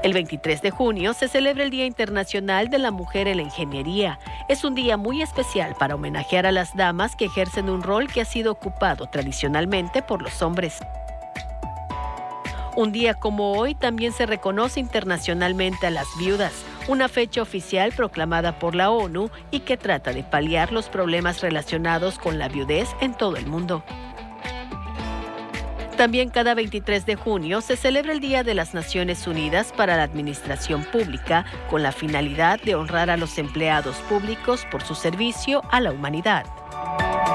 El 23 de junio se celebra el Día Internacional de la Mujer en la Ingeniería. Es un día muy especial para homenajear a las damas que ejercen un rol que ha sido ocupado tradicionalmente por los hombres. Un día como hoy también se reconoce internacionalmente a las viudas, una fecha oficial proclamada por la ONU y que trata de paliar los problemas relacionados con la viudez en todo el mundo. También cada 23 de junio se celebra el Día de las Naciones Unidas para la Administración Pública, con la finalidad de honrar a los empleados públicos por su servicio a la humanidad.